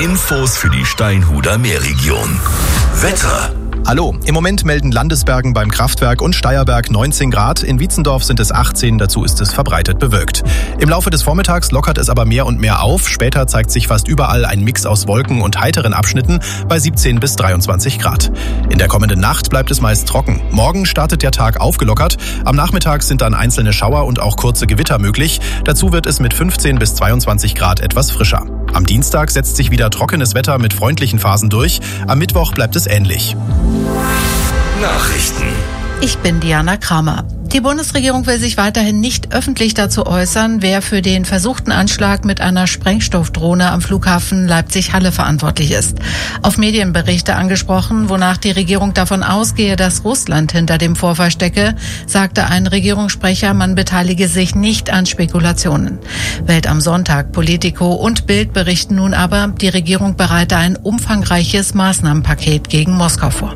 Infos für die Steinhuder Meerregion. Wetter. Hallo, im Moment melden Landesbergen beim Kraftwerk und Steierberg 19 Grad, in Wietzendorf sind es 18, dazu ist es verbreitet bewölkt. Im Laufe des Vormittags lockert es aber mehr und mehr auf, später zeigt sich fast überall ein Mix aus Wolken und heiteren Abschnitten bei 17 bis 23 Grad. In der kommenden Nacht bleibt es meist trocken. Morgen startet der Tag aufgelockert, am Nachmittag sind dann einzelne Schauer und auch kurze Gewitter möglich, dazu wird es mit 15 bis 22 Grad etwas frischer. Am Dienstag setzt sich wieder trockenes Wetter mit freundlichen Phasen durch, am Mittwoch bleibt es ähnlich. Nachrichten. Ich bin Diana Kramer. Die Bundesregierung will sich weiterhin nicht öffentlich dazu äußern, wer für den versuchten Anschlag mit einer Sprengstoffdrohne am Flughafen Leipzig-Halle verantwortlich ist. Auf Medienberichte angesprochen, wonach die Regierung davon ausgehe, dass Russland hinter dem Vorfall stecke, sagte ein Regierungssprecher, man beteilige sich nicht an Spekulationen. Welt am Sonntag, Politico und Bild berichten nun aber, die Regierung bereite ein umfangreiches Maßnahmenpaket gegen Moskau vor.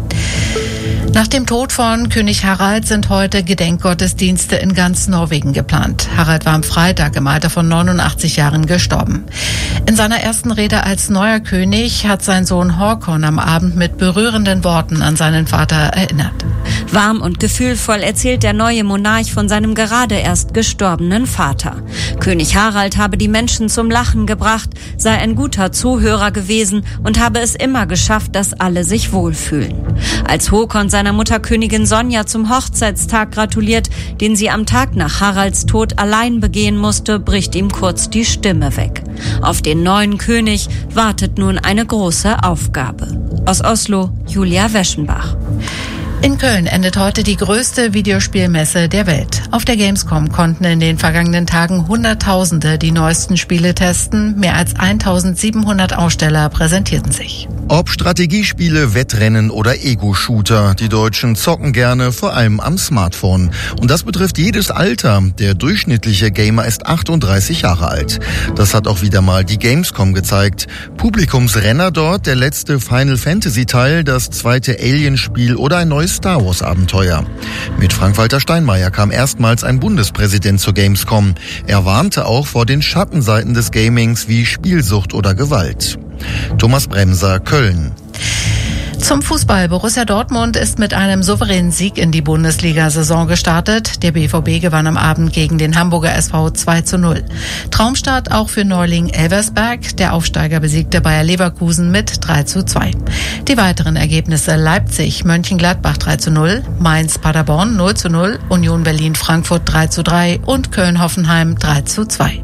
Nach dem Tod von König Harald sind heute Gedenkgottesdienste in ganz Norwegen geplant. Harald war am Freitag im Alter von 89 Jahren gestorben. In seiner ersten Rede als neuer König hat sein Sohn Håkon am Abend mit berührenden Worten an seinen Vater erinnert. Warm und gefühlvoll erzählt der neue Monarch von seinem gerade erst gestorbenen Vater. König Harald habe die Menschen zum Lachen gebracht, sei ein guter Zuhörer gewesen und habe es immer geschafft, dass alle sich wohlfühlen. Als Håkon seiner Mutter Königin Sonja zum Hochzeitstag gratuliert, den sie am Tag nach Haralds Tod allein begehen musste, bricht ihm kurz die Stimme weg. Auf den neuen König wartet nun eine große Aufgabe. Aus Oslo, Julia Weschenbach. In Köln endet heute die größte Videospielmesse der Welt. Auf der Gamescom konnten in den vergangenen Tagen Hunderttausende die neuesten Spiele testen. Mehr als 1700 Aussteller präsentierten sich. Ob Strategiespiele, Wettrennen oder Ego-Shooter, die Deutschen zocken gerne, vor allem am Smartphone. Und das betrifft jedes Alter. Der durchschnittliche Gamer ist 38 Jahre alt. Das hat auch wieder mal die Gamescom gezeigt. Publikumsrenner dort, der letzte Final Fantasy Teil, das zweite Alien-Spiel oder ein neues Star Wars Abenteuer. Mit Frank-Walter Steinmeier kam erstmals ein Bundespräsident zur Gamescom. Er warnte auch vor den Schattenseiten des Gamings wie Spielsucht oder Gewalt. Thomas Bremser, Köln. Zum Fußball. Borussia Dortmund ist mit einem souveränen Sieg in die Bundesliga-Saison gestartet. Der BVB gewann am Abend gegen den Hamburger SV 2:0. Traumstart auch für Neuling Elversberg. Der Aufsteiger besiegte Bayer Leverkusen mit 3:2. Die weiteren Ergebnisse: Leipzig, Mönchengladbach 3:0, Mainz, Paderborn 0:0, Union Berlin, Frankfurt 3:3 und Köln-Hoffenheim 3:2.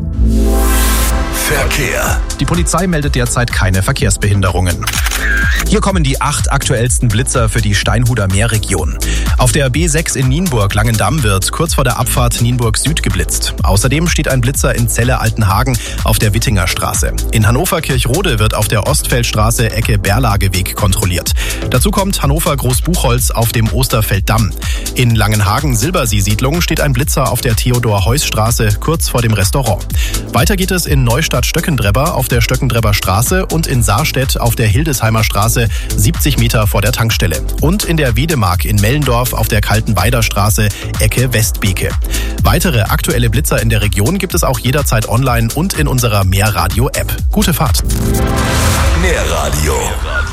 Verkehr. Die Polizei meldet derzeit keine Verkehrsbehinderungen. Hier kommen die 8 aktuellsten Blitzer für die Steinhuder Meerregion. Auf der B6 in Nienburg-Langendamm wird kurz vor der Abfahrt Nienburg Süd geblitzt. Außerdem steht ein Blitzer in Celle-Altenhagen auf der Wittinger Straße. In Hannover-Kirchrode wird auf der Ostfeldstraße Ecke Berlageweg kontrolliert. Dazu kommt Hannover-Großbuchholz auf dem Osterfelddamm. In Langenhagen-Silbersee-Siedlung steht ein Blitzer auf der Theodor-Heuss-Straße kurz vor dem Restaurant. Weiter geht es in Neustadt-Stöckendrebber auf der Stöckendrebber Straße und in Saarstedt auf der Hildesheimer Straße 70 Meter vor der Tankstelle. Und in der Wedemark in Mellendorf auf der Kaltenweider Straße Ecke Westbeke. Weitere aktuelle Blitzer in der Region gibt es auch jederzeit online und in unserer Meerradio-App. Gute Fahrt. Meerradio